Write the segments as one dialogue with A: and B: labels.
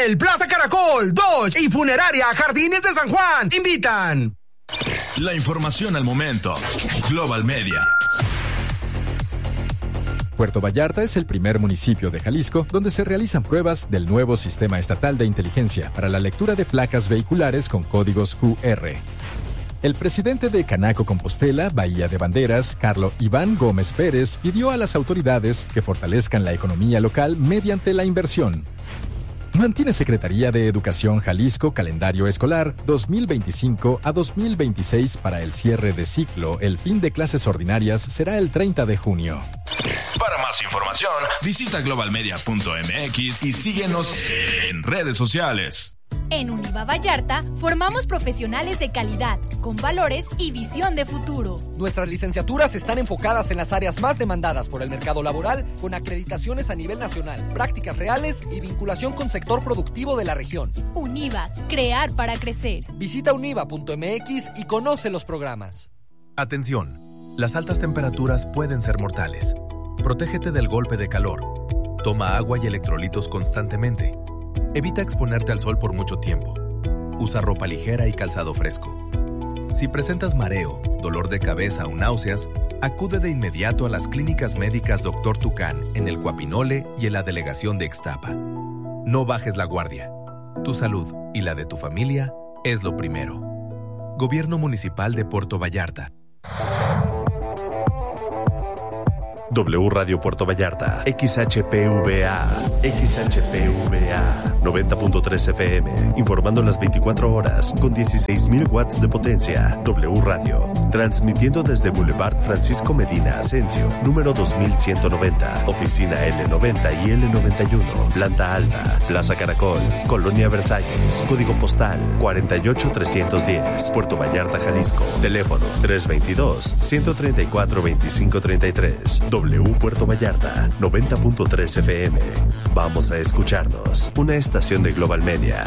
A: Coppel, Plaza Caracol, Dodge y Funeraria Jardines de San Juan invitan.
B: La información al momento. Global Media.
C: Puerto Vallarta es el primer municipio de Jalisco donde se realizan pruebas del nuevo Sistema Estatal de Inteligencia para la lectura de placas vehiculares con códigos QR. El presidente de Canaco Compostela, Bahía de Banderas, Carlo Iván Gómez Pérez, pidió a las autoridades que fortalezcan la economía local mediante la inversión. Mantiene Secretaría de Educación Jalisco calendario escolar 2025 a 2026 para el cierre de ciclo. El fin de clases ordinarias será el 30 de junio.
B: Para más información, visita globalmedia.mx y síguenos en redes sociales.
D: En Univa Vallarta formamos profesionales de calidad, con valores y visión de futuro.
E: Nuestras licenciaturas están enfocadas en las áreas más demandadas por el mercado laboral, con acreditaciones a nivel nacional, prácticas reales y vinculación con sector productivo de la región.
D: Univa, crear para crecer.
E: Visita univa.mx y conoce los programas.
F: Atención, las altas temperaturas pueden ser mortales. Protégete del golpe de calor. Toma agua y electrolitos constantemente. Evita exponerte al sol por mucho tiempo. Usa ropa ligera y calzado fresco. Si presentas mareo, dolor de cabeza o náuseas, acude de inmediato a las clínicas médicas Dr. Tucán en el Cuapinole y en la delegación de Ixtapa. No bajes la guardia. Tu salud y la de tu familia es lo primero. Gobierno Municipal de Puerto Vallarta.
G: W Radio Puerto Vallarta, XHPVA, 90.3 FM, informando las 24 horas con 16.000 watts de potencia. W Radio, transmitiendo desde Boulevard Francisco Medina Asensio, número 2190, oficina L90 y L91, planta alta, Plaza Caracol, Colonia Versalles, código postal 48310, Puerto Vallarta, Jalisco, teléfono 322-134-2533. W Puerto Vallarta, 90.3 FM. Vamos a escucharnos. Una estación de Global Media.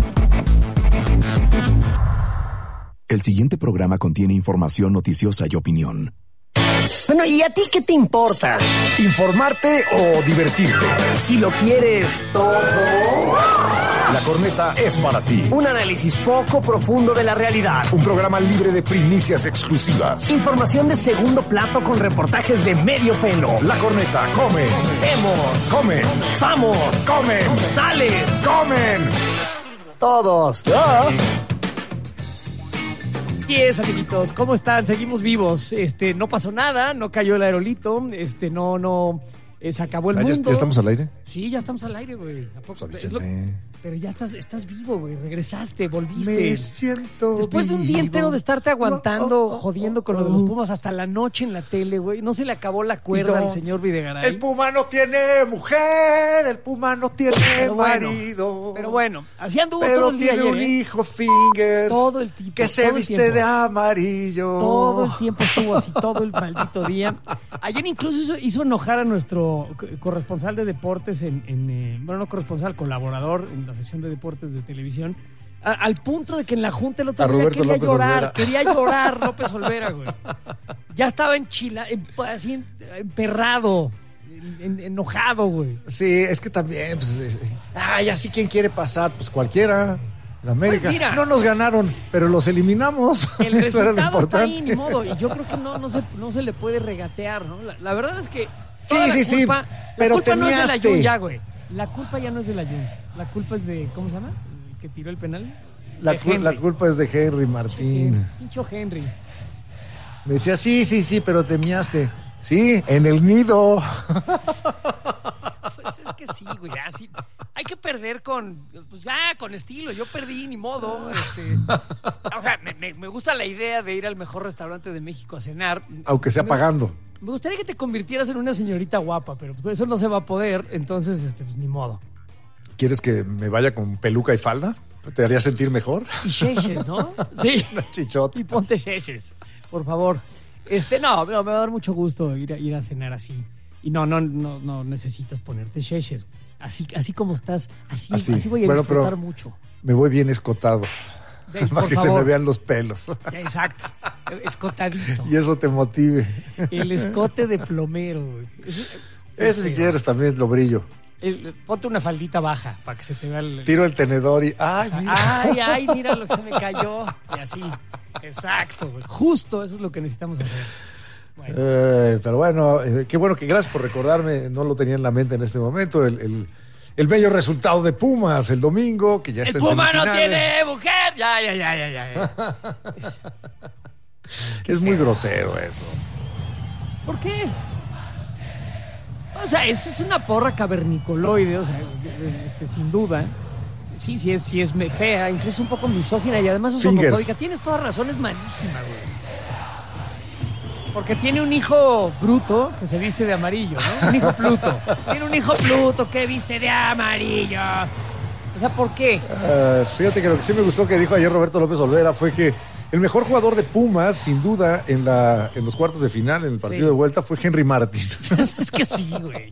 H: El siguiente programa contiene información noticiosa y opinión.
I: Bueno, ¿y a ti qué te importa?
J: ¿Informarte o divertirte?
I: Si lo quieres todo,
J: La Corneta es para ti.
I: Un análisis poco profundo de la realidad.
J: Un programa libre de primicias exclusivas.
I: Información de segundo plato con reportajes de medio pelo.
J: La Corneta, comen.
I: Vemos.
J: Comen.
I: Vamos.
J: Comen.
I: Sales.
J: Comen.
I: Todos. Y es, amiguitos, ¿cómo están? Seguimos vivos. No pasó nada, no cayó el aerolito, se acabó el mundo.
J: ¿Ya estamos al aire?
I: Sí, ya estamos al aire, güey. ¿A poco?
J: Avísenme.
I: Pero ya estás vivo, güey. Regresaste, volviste.
J: Me siento
I: después de un día entero de estarte aguantando, jodiendo con lo de los Pumas hasta la noche en la tele, güey. No se le acabó la cuerda al señor Videgaray.
J: El Puma no tiene mujer, el Puma no tiene marido.
I: Pero bueno, así anduvo todo el día ayer.
J: Pero tiene un hijo, Fingers,
I: todo el tipo,
J: que se viste de amarillo.
I: Todo el tiempo estuvo así, todo el maldito día. Ayer incluso hizo enojar a nuestro corresponsal de deportes bueno, no corresponsal, colaborador en la sección de deportes de televisión, al punto de que en la junta el otro día quería llorar López Olvera, güey. Ya estaba así emperrado, enojado, güey.
J: Sí, es que también, pues, así quien quiere pasar, pues cualquiera. En América.
I: Mira,
J: no nos ganaron, pero los eliminamos.
I: El resultado está ahí, ni modo, y yo creo que no se le puede regatear, ¿no? La verdad es que
J: sí, pero
I: la culpa no es de la Jun ya, güey. La culpa ya no es de la Jun. La culpa es de, ¿cómo se llama? ¿El que tiró el penal?
J: La culpa es de Henry Martín.
I: Pincho Henry.
J: Me decía, sí, pero te miaste. Sí, en el nido.
I: Pues es que sí, güey, así. Hay que perder con estilo. Yo perdí, ni modo. O sea, me gusta la idea de ir al mejor restaurante de México a cenar.
J: Aunque sea pagando.
I: Me gustaría que te convirtieras en una señorita guapa, pero pues eso no se va a poder, entonces, pues ni modo.
J: ¿Quieres que me vaya con peluca y falda? ¿Te haría sentir mejor?
I: Y cheches, ¿no? Sí.
J: Chichot.
I: Y ponte cheches, por favor. No, me va a dar mucho gusto ir a cenar así. Y no necesitas ponerte cheches. Así como estás, así voy a disfrutar mucho.
J: Me voy bien escotado. Para que se me vean los pelos.
I: Ya, exacto. Escotadito.
J: Y eso te motive.
I: El escote de plomero, güey.
J: Ese si quieres también lo brillo.
I: Ponte una faldita baja para que se te vea el...
J: Tiro el tenedor y... ¡Ay, mira!
I: ¡Ay, mira lo que se me cayó! Y así. Exacto, güey. Justo eso es lo que necesitamos hacer. Bueno.
J: Pero bueno, qué bueno que gracias por recordarme. No lo tenía en la mente en este momento. El bello resultado de Pumas el domingo, que ya está en
I: semifinales. ¡El Puma no tiene mujer! Ya.
J: Es muy grosero eso.
I: ¿Por qué? O sea, esa es una porra cavernicoloide, o sea, sin duda. Sí es fea, incluso un poco misógina y además es homofóbica. Tienes toda razón, es malísima, güey. Porque tiene un hijo bruto que se viste de amarillo, ¿no? Un hijo Pluto. Tiene un hijo Pluto que viste de amarillo. O sea, ¿por qué?
J: Fíjate que lo que sí me gustó que dijo ayer Roberto López Olvera fue que el mejor jugador de Pumas, sin duda, en los cuartos de final, en el partido de vuelta, fue Henry Martin.
I: Es que sí, güey.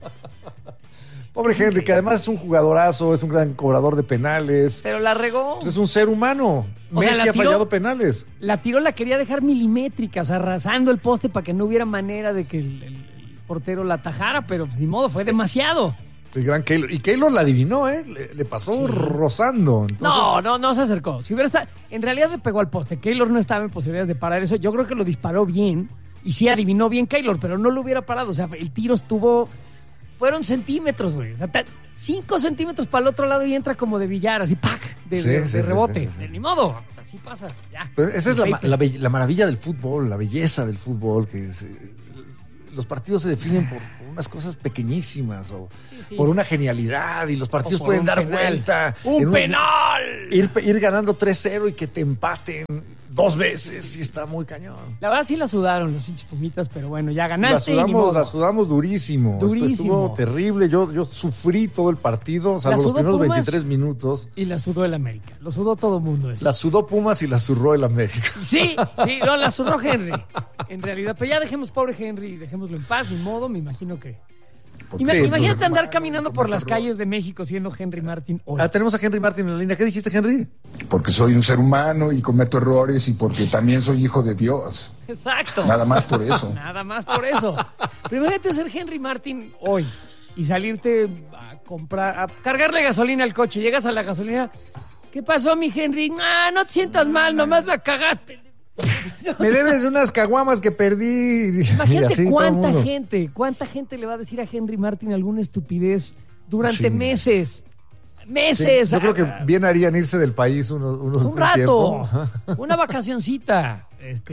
J: Pobre Henry, que además es un jugadorazo, es un gran cobrador de penales.
I: Pero la regó.
J: Pues es un ser humano. Messi ha fallado penales.
I: La tiró, la quería dejar milimétrica, o sea, arrasando el poste para que no hubiera manera de que el portero la atajara, pero pues, ni modo, fue demasiado.
J: El gran Keylor. Y Keylor la adivinó, ¿eh? Le pasó rozando. Entonces...
I: No se acercó. Si hubiera estado... En realidad le pegó al poste. Keylor no estaba en posibilidades de parar eso. Yo creo que lo disparó bien. Y sí adivinó bien Keylor, pero no lo hubiera parado. O sea, el tiro estuvo... Fueron centímetros, güey. O sea, 5 centímetros para el otro lado y entra como de billar, así, ¡pac! De rebote. Sí. Ni modo. Así pasa. Ya.
J: Pero esa es la maravilla del fútbol, la belleza del fútbol, que es... Los partidos se definen por unas cosas pequeñísimas o por una genialidad y los partidos pueden dar vuelta.
I: ¡Un penal!
J: Ir ganando 3-0 y que te empaten 2 veces y está muy cañón.
I: La verdad sí la sudaron los pinches Pumitas, pero bueno, ya ganaste.
J: La sudamos durísimo. Esto estuvo terrible. Yo sufrí todo el partido, salvo los primeros Pumas 23 minutos.
I: Y la sudó el América. Lo sudó todo el mundo eso.
J: La sudó Pumas y la zurró el América.
I: Sí, la zurró Henry. En realidad, pero ya dejemos pobre Henry, dejémoslo en paz, ni modo, me imagino que... Imagínate andar caminando por las calles de México siendo Henry Martin hoy.
J: Tenemos a Henry Martin en la línea. ¿Qué dijiste, Henry?
K: Porque soy un ser humano y cometo errores y porque también soy hijo de Dios.
I: Exacto.
K: Nada más por eso.
I: Nada más por eso. Pero imagínate ser Henry Martin hoy y salirte a comprar, a cargarle gasolina al coche. Llegas a la gasolina. ¿Qué pasó, mi Henry? No te sientas mal, nomás la cagaste.
J: Me debes unas caguamas que perdí.
I: Imagínate cuánta gente le va a decir a Henry Martin alguna estupidez durante meses. Sí,
J: yo creo que bien harían irse del país un rato,
I: una vacacioncita.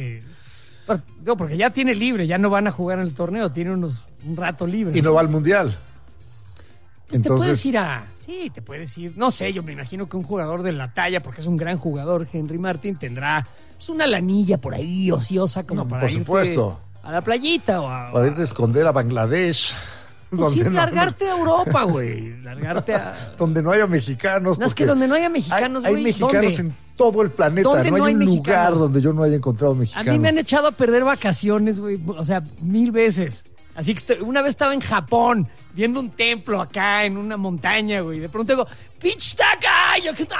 I: Porque ya tiene libre, ya no van a jugar en el torneo, tiene un rato libre.
J: Y no va al Mundial.
I: Pues entonces te puedes ir. No sé, yo me imagino que un jugador de la talla, porque es un gran jugador, Henry Martin, tendrá una lanilla por ahí ociosa como para
J: por supuesto.
I: A la playita
J: para irte a esconder a Bangladesh.
I: Pues sí, largarte a Europa, güey. Largarte a...
J: Donde no haya mexicanos.
I: No, es que donde no haya mexicanos, güey.
J: Hay mexicanos en todo el planeta. No hay un lugar donde yo no haya encontrado mexicanos.
I: A mí me han echado a perder vacaciones, güey. O sea, 1000 veces. Así que una vez estaba en Japón viendo un templo acá en una montaña, güey. De pronto digo, ¡Pitch Taka!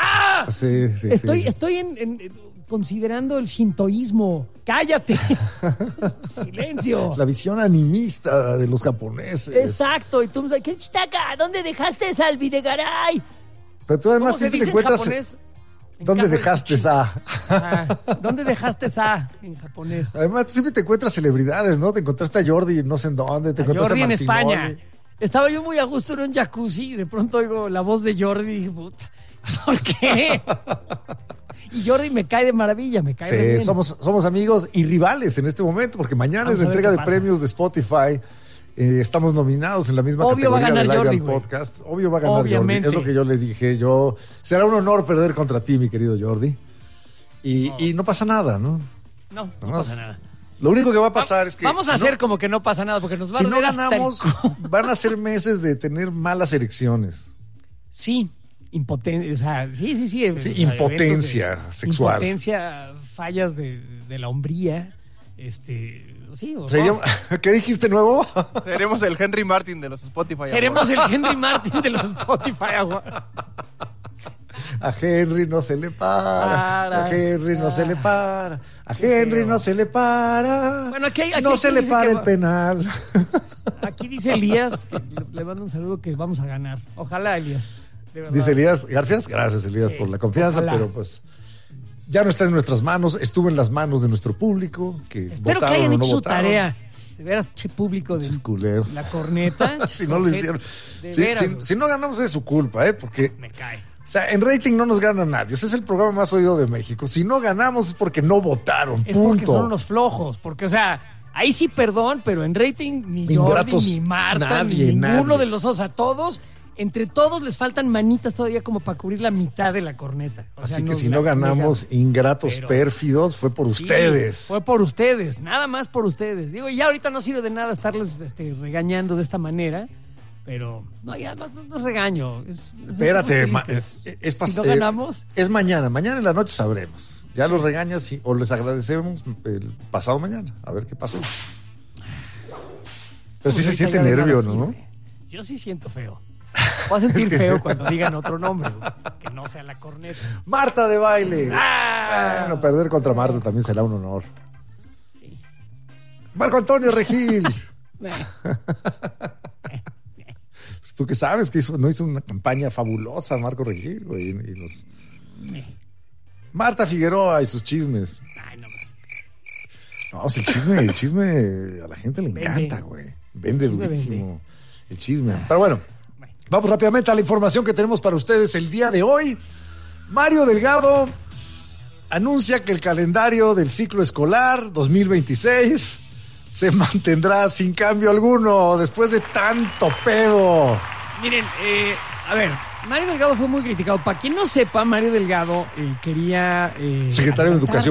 I: Estoy considerando el shintoísmo. ¡Cállate! ¡Silencio!
J: La visión animista de los japoneses.
I: Exacto. Y tú me dices, ¿qué Taka? ¿Dónde dejaste al Videgaray?
J: Pero tú además siempre te encuentras... ¿Dónde dejaste
I: ¿Dónde dejaste en japonés?
J: Además, tú siempre te encuentras celebridades, ¿no? Te encontraste a Jordi no sé en dónde, te encontraste
I: Jordi en España. Estaba yo muy a gusto en un jacuzzi y de pronto oigo la voz de Jordi y dije, puta, ¿por qué? Y Jordi me cae de maravilla, me cae de bien.
J: Somos amigos y rivales en este momento, porque mañana es la entrega de premios de Spotify. Estamos nominados en la misma categoría del Live Podcast. Obvio va a ganar Jordi. Es lo que yo le dije. Será un honor perder contra ti, mi querido Jordi. Y no pasa nada, ¿no?
I: No pasa nada.
J: Lo único que va a pasar es que...
I: Vamos a hacer como que no pasa nada, porque nos va a
J: doler. Si no ganamos, van a ser meses de tener malas elecciones.
I: Sí, impotencia. O sea, sí.
J: Impotencia sexual.
I: Impotencia, fallas de la hombría. Sí,
J: ¿qué dijiste nuevo?
L: Seremos el Henry Martin de los Spotify.
I: Seremos el Henry Martin de los Spotify.
J: A Henry no se le para. A Henry no se le para. A Henry no se le para.
I: Bueno, aquí
J: no se le para el penal.
I: Aquí dice Elías, que le mando un saludo, que vamos a ganar. Ojalá, Elías.
J: Dice Elías Garfias, gracias Elías por la confianza, ojalá. Pero pues ya no está en nuestras manos, estuvo en las manos de nuestro público.
I: Espero que hayan hecho su tarea. De veras, público de la corneta.
J: Si no lo hicieron. Si no ganamos es su culpa, porque
I: me cae.
J: O sea, en rating no nos gana nadie. Ese es el programa más oído de México. Si no ganamos es porque no votaron.
I: Es porque son unos flojos. Porque, o sea, ahí sí perdón, pero en rating ni Jordi, ni Marta, ni ninguno de los otros. A todos, entre todos les faltan manitas todavía como para cubrir la mitad de la corneta. O sea,
J: así que si no ganamos, ingratos, pérfidos, fue por ustedes.
I: Fue por ustedes, nada más por ustedes. Digo, ya ahorita no sirve de nada estarles regañando de esta manera. Pero, no, ya no regaño.
J: Espérate,
I: si no ganamos.
J: Es mañana en la noche sabremos. Ya los regañas o les agradecemos el pasado mañana. A ver qué pasa. Pero sí se siente nervio, ¿no?
I: Yo sí siento feo. Voy a sentir feo cuando digan otro nombre, que no sea la corneta.
J: Marta de baile. Bueno, perder contra Marta también será un honor. Sí. Marco Antonio Regil. Tú que sabes que no hizo una campaña fabulosa Marco Regil, güey, Marta Figueroa y sus chismes.
I: Ay, no más.
J: No, pues el chisme a la gente le encanta, güey. Vende durísimo el chisme. Pero bueno, vamos rápidamente a la información que tenemos para ustedes el día de hoy. Mario Delgado anuncia que el calendario del ciclo escolar 2026 se mantendrá sin cambio alguno después de tanto pedo.
I: Miren, a ver, Mario Delgado fue muy criticado. Para quien no sepa, Mario Delgado quería...
J: secretario de Educación